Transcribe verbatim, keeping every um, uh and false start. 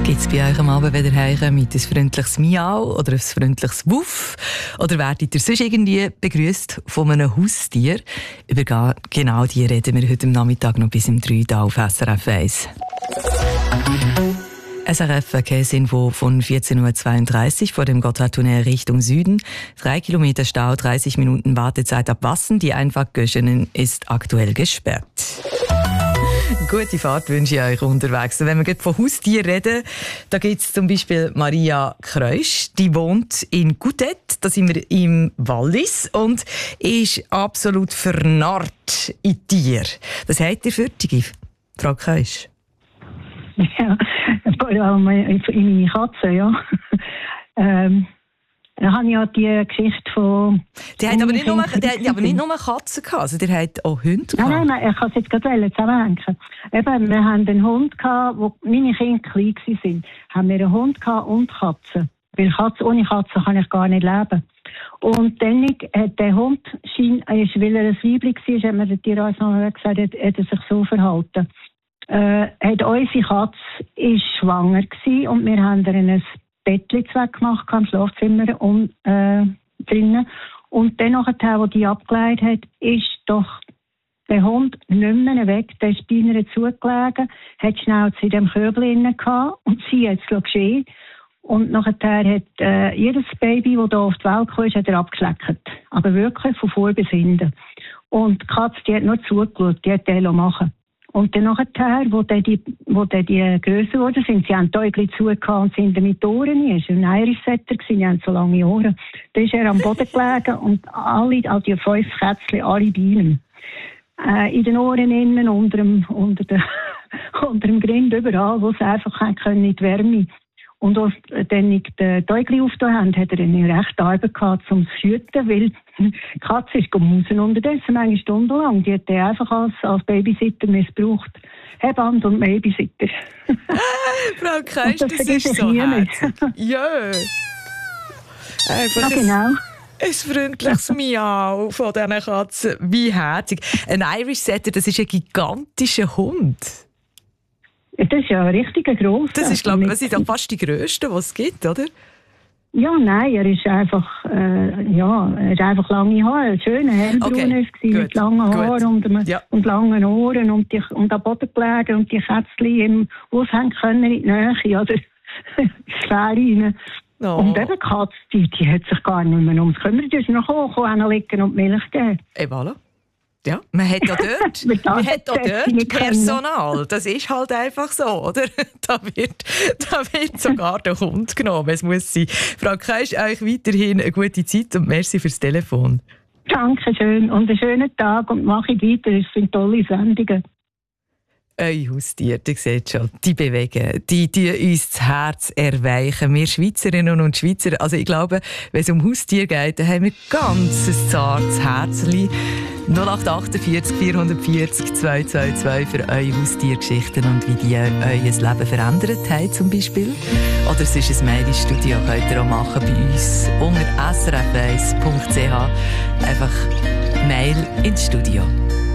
Gibt es bei euch am Abend wieder heim mit ein freundliches Miau oder ein freundliches Wuff? Oder werdet ihr sonst irgendwie begrüßt von einem Haustier? Über genau die reden wir heute Nachmittag noch bis um drei Uhr auf S R F eins. S R F Verkehrsinfo von vierzehn Uhr zweiunddreißig vor dem Gotthardtunnel Richtung Süden. Drei Kilometer Stau, dreißig Minuten Wartezeit ab Wassen. Die Einfahrt Göschenen ist aktuell gesperrt. Gute Fahrt wünsche ich euch unterwegs. Wenn wir von Haustieren reden, da gibt es zum Beispiel Maria Kreusch, die wohnt in Goutet, da sind wir im Wallis, und ist absolut vernarrt in Tier. Was habt ihr für die, Frau Kreusch? Ja, vor allem in meine Katze, ja. ähm, dann habe ich ja die Geschichte von... Die hat aber nicht nur, die hat aber nicht nur Katzen gehabt, also die hat auch Hunde gehabt. Nein, nein, ich kann es jetzt gerade zusammenhängen. Eben, wir hatten einen Hund gehabt, wo meine Kinder klein waren. Haben wir einen Hund gehabt und Katzen. Weil Katze, ohne Katze kann ich gar nicht leben. Und dann hat der Hund, schien, weil er ein Weibchen war, hat mir der Tierarzt noch gesagt, hat, hat er sich so verhalten. Äh, hat unsere Katze ist schwanger gewesen und wir haben ihr ein Bettchen weggemacht im Schlafzimmer und, äh, drinnen. Und dann nachher, wo die abgeleitet hat, ist doch der Hund nicht mehr weg. Der ist bei ihr zugelegen, hat schnell zu dem Körbchen innen gehabt und sie hat es geschehen. Und nachher hat äh, jedes Baby, das hier auf die Welt kam, hat er abgeschleckt. Aber wirklich von vor bis hinten. Und die Katze, die hat nur zugeschaut, die hat den machen. Und dann nachher, wo dann die, wo dann die grösser wurden, sind sie haben die Äugel zugehört und sind mit Ohren. Er war ein Irish-Setter, die haben so lange Ohren. Da ist er am Boden gelegen und alle, all die fünf Kätzchen, alle bei ihm. Äh, in den Ohren innen, unter dem, unter der, unter dem Grind, überall, wo sie einfach können, in die Wärme. Und als dann die Äugel aufgetan haben, hat er eine rechte Arbeit gehabt, um zu hüten, weil die Katze ist gemausen unterdessen, eine Stunde lang. Die hat er einfach als, als Babysitter missbraucht. Hebamme und Babysitter. Frau Kreusch, das, das ist so herzig. Ja. Einfach ja, genau. Ein, ein freundliches Miau von diesen Katzen. Wie herzig. Ein Irish Setter, das ist ein gigantischer Hund. Das ist ja ein richtiger grosser. Das ist, glaube ich, das ist auch fast die grösste, die es gibt, oder? Ja, nein, er ist einfach, äh, ja, er ist einfach lange Haare, ein schöner hellbraun okay, ist mit langen Haaren und, ja. und langen Ohren und, die, und am Boden gelegen und die Kätzchen, die es haben können, in die Nähe, oder Sphäre rein. Oh. Und eben die Katze, die, die hat sich gar nicht mehr ums kümmert, die ist noch hoch, liegen und Milch geben. Et voilà. Ja, man hat ja dort, man hat ja dort Personal. Das ist halt einfach so, oder? Da wird, da wird sogar der Hund genommen. Es muss sein. Frau Kreusch, euch weiterhin eine gute Zeit und merci fürs Telefon. Dankeschön und einen schönen Tag und mache ich weiter. Es sind tolle Sendungen. Eure Haustiere, ihr seht schon, die bewegen, die, die uns das Herz erweichen. Wir Schweizerinnen und Schweizer, also ich glaube, wenn es um Haustiere geht, dann haben wir ganz ein zartes Herzchen. null acht vierundachtzig vierhundertvierzig zweihundertzweiundzwanzig für eure Haustiergeschichten und wie die euer Leben verändert haben zum Beispiel. Oder es ist ein Mail ins Studio, könnt ihr auch machen bei uns unter s r f eins punkt c h. Einfach Mail ins Studio.